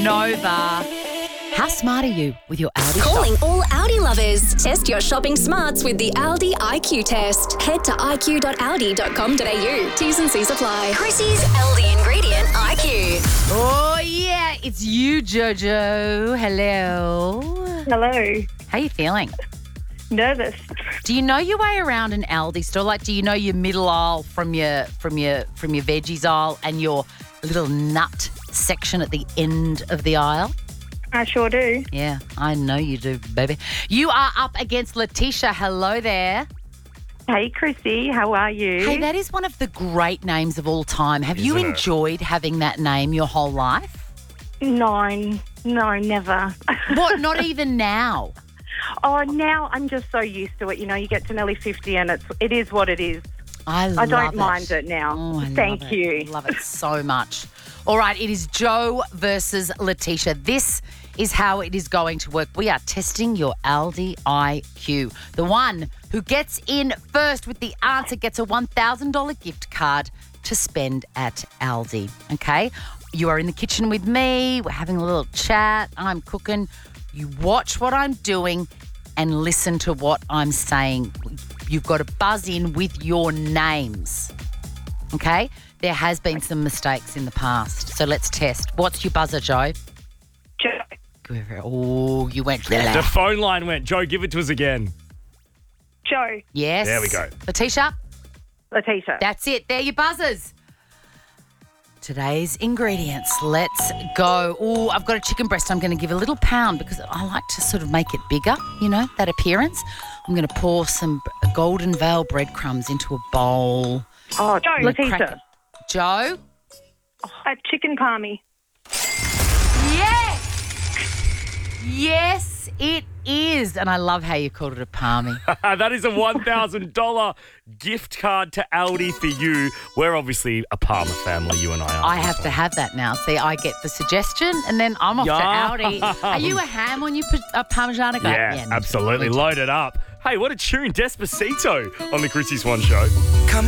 Nova. How smart are you with your Aldi Calling shop? all Audi lovers. Test your shopping smarts with the Aldi IQ test. Head to iq.aldi.com.au. T's and C's apply. Chrissy's Aldi Ingredient IQ. Oh, yeah. It's you, Jojo. Hello. Hello. How you feeling? Nervous. Do you know your way around an Aldi store? Like, do you know your middle aisle from your veggies aisle and your little nut section at the end of the aisle? I sure do. Yeah, I know you do, baby. You are up against Letitia. Hello there. Hey, Chrissy. How are you? Hey, that is one of the great names of all time. Have you Isn't it? enjoyed having that name your whole life? No, never. What, not even now? Oh, now I'm just so used to it. You know, you get to nearly 50 and it is what it is. I don't mind it now. Oh, I Thank love you. it. Love it so much. All right, it is Joe versus Letitia. This is how it is going to work. We are testing your Aldi IQ. The one who gets in first with the answer gets a $1,000 gift card to spend at Aldi. Okay? You are in the kitchen with me. We're having a little chat. I'm cooking. You watch what I'm doing and listen to what I'm saying. You've got to buzz in with your names. Okay? There has been some mistakes in the past. So let's test. What's your buzzer, Joe? Joe. Oh, you went. The phone line went, Joe, give it to us again. Joe. Yes. There we go. Letitia, Letitia. that's it. They're your buzzers. Today's ingredients. Let's go. Oh, I've got a chicken breast. I'm going to give a little pound because I like to sort of make it bigger, you know, that appearance. I'm going to pour some Golden Vale breadcrumbs into a bowl. Oh, Joe. I'm gonna crack Letitia. it. Joe? A chicken palmy. Yes! Yes, it is. And I love how you called it a palmy. That is a $1,000 gift card to Aldi for you. We're obviously a Palmer family, you and I are. I have to have that now. See, I get the suggestion and then I'm off to Aldi. Are you a ham when you put a Parmigiana? Yeah, me absolutely. too. Load it up. Hey, what a tune. Despacito on the Chrissy Swan Show.